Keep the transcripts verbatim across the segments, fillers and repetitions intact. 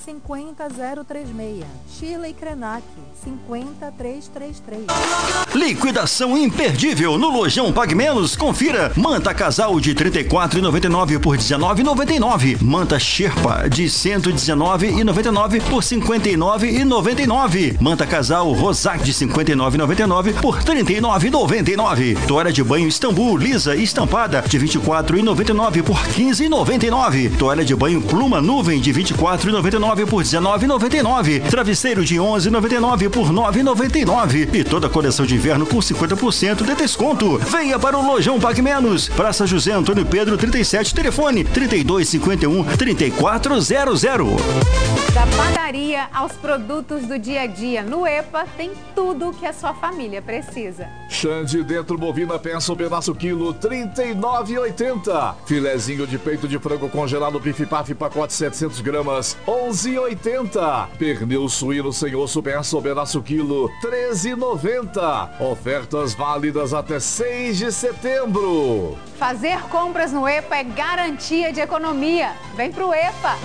cinquenta zero trinta e seis. Shirley Krenak, cinquenta trezentos e trinta e três. Liquidação imperdível no Lojão Pague Menos. Confira. Manta Casal de trinta e quatro reais e noventa e nove centavos por dezenove reais e noventa e nove centavos. Manta Sherpa de cento e dezenove reais e noventa e nove centavos por cinquenta e nove reais e noventa e nove centavos. Manta Casal Rosac de cinquenta e nove reais e noventa e nove centavos por trinta e nove reais e noventa e nove centavos. Toalha de banho Istambul lisa e estampada de vinte e quatro reais e noventa e nove centavos por quinze reais e noventa e nove centavos. Toalha de banho Pluma Nuvem de vinte e quatro reais e noventa e nove centavos por dezenove reais e noventa e nove centavos. Travesseiro de onze reais e noventa e nove centavos por nove reais e noventa e nove centavos. E toda a coleção de inverno com cinquenta por cento de desconto. Venha para o Lojão Pague Menos. Praça José Antônio Pedro trinta e sete, telefone trinta e dois, cinquenta e um, trinta e quatro zero zero. Da padaria aos produtos do dia a dia, no EPA tem tudo o que a sua família precisa. Xande dentro bovina peça um pedaço quilo, trinta e nove reais e oitenta centavos. Filezinho de peito de frango congelado Pif Paf pacote setecentos gramas, onze reais e oitenta centavos. Pernil suíno sem osso peça um pedaço quilo, treze reais e noventa centavos. Ofertas válidas até seis de setembro. Fazer compras no EPA é garantia de economia. Vem pro EPA!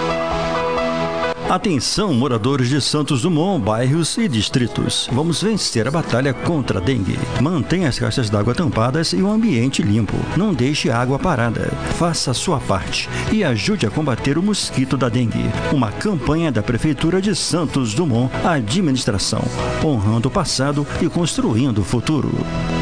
Atenção, moradores de Santos Dumont, bairros e distritos. Vamos vencer a batalha contra a dengue. Mantenha as caixas d'água tampadas e o ambiente limpo. Não deixe a água parada. Faça a sua parte e ajude a combater o mosquito da dengue. Uma campanha da Prefeitura de Santos Dumont, administração, honrando o passado e construindo o futuro.